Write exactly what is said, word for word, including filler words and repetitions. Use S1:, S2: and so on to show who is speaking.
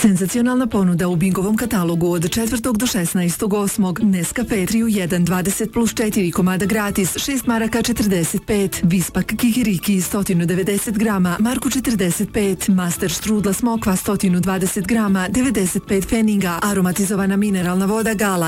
S1: Senzacionalna ponuda u Bingovom katalogu od četvrtog do šesnaestog osmog Nescafe tri u jedan dvadeset plus četiri komada gratis, šest maraka četrdeset pet, Vispak Kikiriki sto devedeset grama, marku četrdeset pet, Master Strudla Smokva sto dvadeset grama, devedeset pet pfeninga, aromatizovana mineralna voda Gala